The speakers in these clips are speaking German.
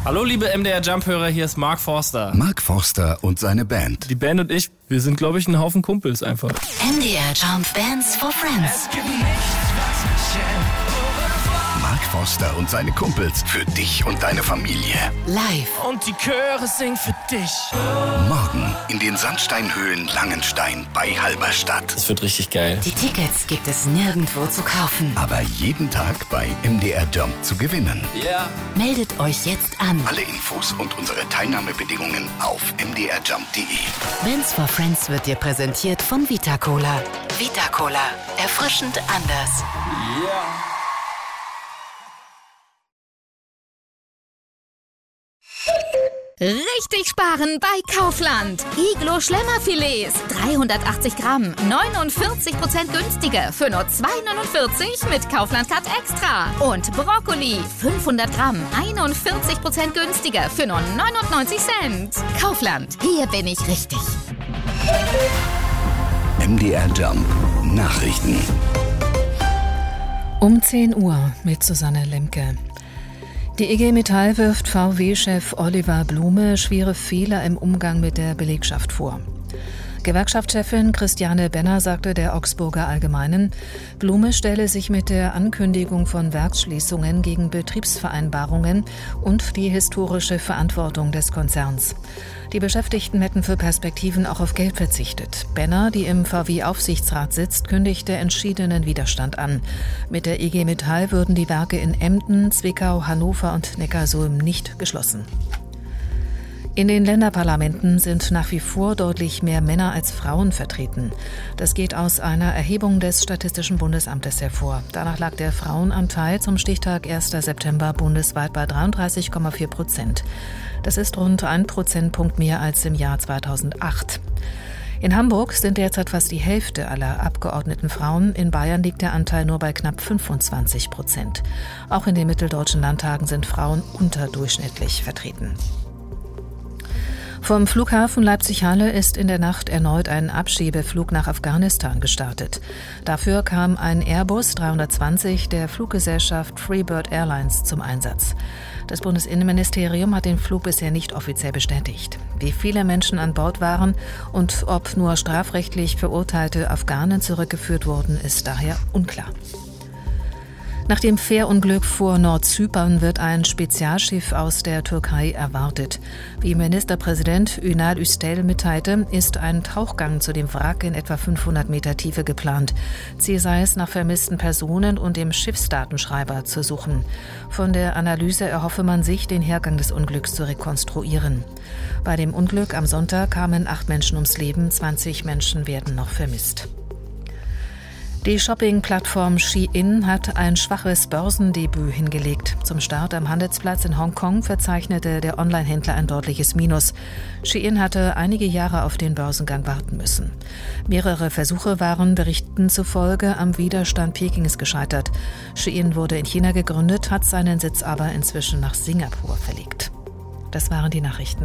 Hallo liebe MDR Jump-Hörer, hier ist Mark Forster. Mark Forster und seine Band. Die Band und ich, wir sind glaube ich ein Haufen Kumpels einfach. MDR Jump Bands for Friends. Mark Forster und seine Kumpels für dich und deine Familie. Live. Und die Chöre singen für dich. Morgen in den Sandsteinhöhlen Langenstein bei Halberstadt. Das wird richtig geil. Die Tickets gibt es nirgendwo zu kaufen. Aber jeden Tag bei MDR Jump zu gewinnen. Ja. Yeah. Meldet euch jetzt an. Alle Infos und unsere Teilnahmebedingungen auf mdrjump.de. Bands for Friends wird dir präsentiert von Vita Cola. Vita Cola. Erfrischend anders. Ja. Yeah. Richtig sparen bei Kaufland. Iglo Schlemmerfilets, 380 Gramm, 49% günstiger für nur 2,49 mit Kaufland Cut Extra. Und Brokkoli, 500 Gramm, 41% günstiger für nur 99 Cent. Kaufland, hier bin ich richtig. MDR Jump Nachrichten. Um 10 Uhr mit Susanne Lemke. Die IG Metall wirft VW-Chef Oliver Blume schwere Fehler im Umgang mit der Belegschaft vor. Gewerkschaftschefin Christiane Benner sagte der Augsburger Allgemeinen, Blume stelle sich mit der Ankündigung von Werksschließungen gegen Betriebsvereinbarungen und die historische Verantwortung des Konzerns. Die Beschäftigten hätten für Perspektiven auch auf Geld verzichtet. Benner, die im VW-Aufsichtsrat sitzt, kündigte entschiedenen Widerstand an. Mit der IG Metall würden die Werke in Emden, Zwickau, Hannover und Neckarsulm nicht geschlossen. In den Länderparlamenten sind nach wie vor deutlich mehr Männer als Frauen vertreten. Das geht aus einer Erhebung des Statistischen Bundesamtes hervor. Danach lag der Frauenanteil zum Stichtag 1. September bundesweit bei 33,4%. Das ist rund 1 Prozentpunkt mehr als im Jahr 2008. In Hamburg sind derzeit fast die Hälfte aller abgeordneten Frauen. In Bayern liegt der Anteil nur bei knapp 25%. Auch in den mitteldeutschen Landtagen sind Frauen unterdurchschnittlich vertreten. Vom Flughafen Leipzig-Halle ist in der Nacht erneut ein Abschiebeflug nach Afghanistan gestartet. Dafür kam ein Airbus 320 der Fluggesellschaft Freebird Airlines zum Einsatz. Das Bundesinnenministerium hat den Flug bisher nicht offiziell bestätigt. Wie viele Menschen an Bord waren und ob nur strafrechtlich verurteilte Afghanen zurückgeführt wurden, ist daher unklar. Nach dem Fährunglück vor Nordzypern wird ein Spezialschiff aus der Türkei erwartet. Wie Ministerpräsident Ünal Üstel mitteilte, ist ein Tauchgang zu dem Wrack in etwa 500 Meter Tiefe geplant. Ziel sei es, nach vermissten Personen und dem Schiffsdatenschreiber zu suchen. Von der Analyse erhoffe man sich, den Hergang des Unglücks zu rekonstruieren. Bei dem Unglück am Sonntag kamen 8 Menschen ums Leben, 20 Menschen werden noch vermisst. Die Shopping-Plattform Shein hat ein schwaches Börsendebüt hingelegt. Zum Start am Handelsplatz in Hongkong verzeichnete der Online-Händler ein deutliches Minus. Shein hatte einige Jahre auf den Börsengang warten müssen. Mehrere Versuche waren Berichten zufolge am Widerstand Pekings gescheitert. Shein wurde in China gegründet, hat seinen Sitz aber inzwischen nach Singapur verlegt. Das waren die Nachrichten.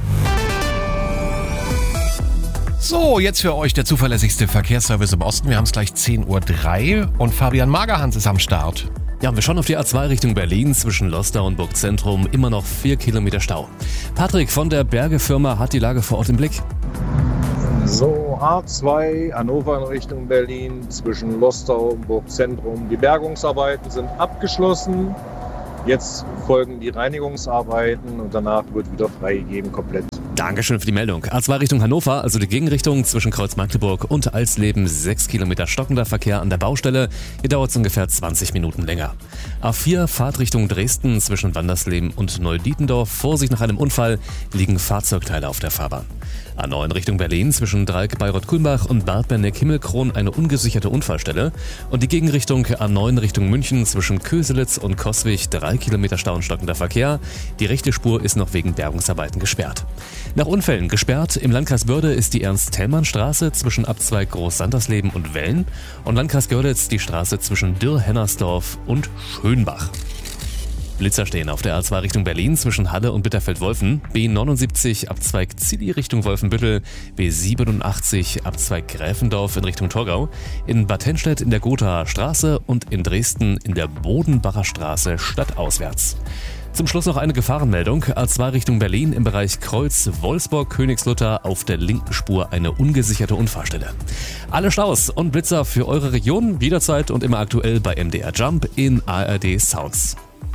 So, jetzt für euch der zuverlässigste Verkehrsservice im Osten. Wir haben es gleich 10:03 Uhr und Fabian Magerhans ist am Start. Ja, wir schauen auf die A2 Richtung Berlin zwischen Lostar und Burgzentrum. Immer noch 4 Kilometer Stau. Patrick von der Berge-Firma hat die Lage vor Ort im Blick. So, A2 Hannover in Richtung Berlin zwischen Lostau und Burgzentrum. Die Bergungsarbeiten sind abgeschlossen. Jetzt folgen die Reinigungsarbeiten und danach wird wieder freigegeben komplett. Dankeschön für die Meldung. A2 Richtung Hannover, also die Gegenrichtung zwischen Kreuz-Magdeburg und Alsleben, 6 Kilometer stockender Verkehr an der Baustelle. Hier dauert es ungefähr 20 Minuten länger. A4 Fahrtrichtung Dresden zwischen Wandersleben und Neudietendorf. Vorsicht nach einem Unfall, liegen Fahrzeugteile auf der Fahrbahn. A9 Richtung Berlin zwischen Dreieck Bayreuth-Kulmbach und Bad Berneck-Himmelkron eine ungesicherte Unfallstelle. Und die Gegenrichtung A9 Richtung München zwischen Köselitz und Coswig, 3 Kilometer Stau und stockender Verkehr. Die rechte Spur ist noch wegen Bergungsarbeiten gesperrt. Nach Unfällen gesperrt im Landkreis Börde ist die Ernst-Thälmann-Straße zwischen Abzweig Groß-Sandersleben und Wellen und Landkreis Görlitz die Straße zwischen Dürr-Hennersdorf und Schönbach. Blitzer stehen auf der A2 Richtung Berlin zwischen Halle und Bitterfeld-Wolfen, B79 Abzweig Zilli Richtung Wolfenbüttel, B87 Abzweig Gräfendorf in Richtung Torgau, in Bad Hennstedt in der Gothaer Straße und in Dresden in der Bodenbacher Straße stadtauswärts. Zum Schluss noch eine Gefahrenmeldung. A2 Richtung Berlin im Bereich Kreuz-Wolfsburg-Königslutter auf der linken Spur eine ungesicherte Unfallstelle. Alle Staus und Blitzer für eure Region jederzeit und immer aktuell bei MDR Jump in ARD Sounds.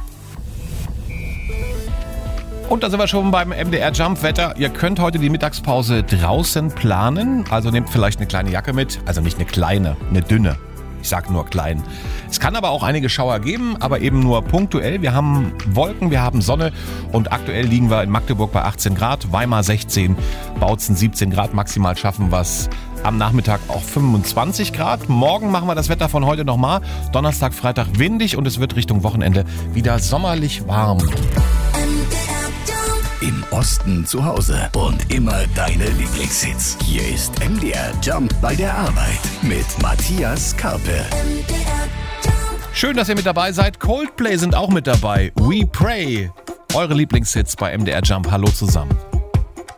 Und da sind wir schon beim MDR Jump Wetter. Ihr könnt heute die Mittagspause draußen planen. Also nehmt vielleicht eine kleine Jacke mit. Also nicht eine kleine, eine dünne. Ich sag nur klein. Es kann aber auch einige Schauer geben, aber eben nur punktuell. Wir haben Wolken, wir haben Sonne und aktuell liegen wir in Magdeburg bei 18 Grad, Weimar 16, Bautzen 17 Grad. Maximal schaffen wir es am Nachmittag auch 25 Grad. Morgen machen wir das Wetter von heute nochmal. Donnerstag, Freitag windig und es wird Richtung Wochenende wieder sommerlich warm. Im Osten zu Hause und immer deine Lieblingshits. Hier ist MDR Jump bei der Arbeit mit Matthias Karpe. Schön, dass ihr mit dabei seid. Coldplay sind auch mit dabei. We Pray. Eure Lieblingshits bei MDR Jump. Hallo zusammen.